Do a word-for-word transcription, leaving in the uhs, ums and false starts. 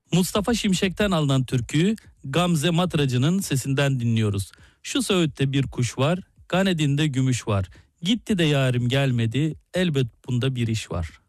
Mustafa Şimşek'ten alınan türküyü Gamze Matracı'nın sesinden dinliyoruz. Şu söğütte bir kuş var, Ganedin'de gümüş var. Gitti de yarim gelmedi, elbet bunda bir iş var.